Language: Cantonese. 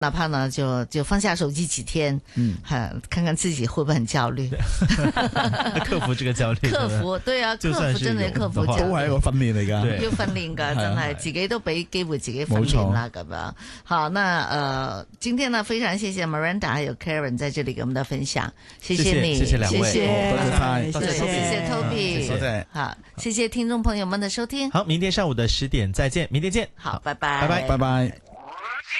哪怕呢就放下手機幾天，看看自己會不會很焦慮， 克服這個焦慮， 克服對啊，克服真係克服焦慮， 都係一個訓練嚟㗎， 要訓練㗎，真係自己都俾機會自己訓練啦咁樣。好，那今天呢非常謝謝 Miranda 還有 Karen 在這裡給我們的分享，謝謝你， 謝謝兩位， 謝謝 Toby， 多謝， 好，謝謝聽眾朋友們的收聽， 好，明天上午的10點再見，明天見， 好，拜拜， 拜拜。